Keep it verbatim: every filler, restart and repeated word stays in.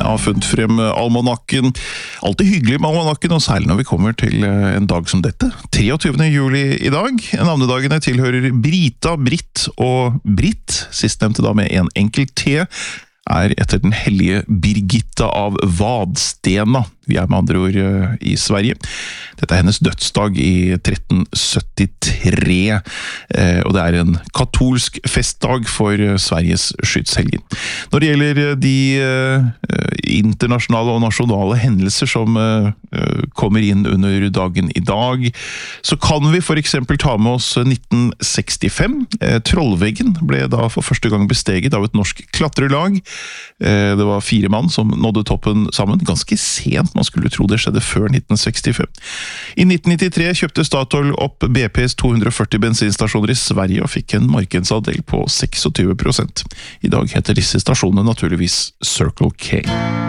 har funnet frem almanakken. Alltid hyggelig med almanakken, og særlig når vi kommer til en dag som dette. treogtyvende juli i dag. Navnedagene tilhører Brita, Britt og Britt, sistnevnte da med en enkel T, er etter den hellige Birgitta av Vadstena. Vi er med andre ord i Sverige. Dette er hennes dødsdag i tretten syttitre, og det er en katolsk festdag for Sveriges skytshelgen. Når det gjelder de internasjonale og nasjonale hendelser som kommer inn under dagen i dag, så kan vi for eksempel ta med oss nitten sekstifem. Trollveggen ble da for første gang besteget av et norsk klatrelag. Det var fire mann som nådde toppen sammen, ganske sent. Man skulle tro det skjedde før nitten sekstifem. I nitten nittitre kjøpte Statoil opp B P's to hundre og førti bensinstasjoner i Sverige og fikk en markedsandel på tjueseks prosent. I dag heter disse stasjonene naturligvis Circle K.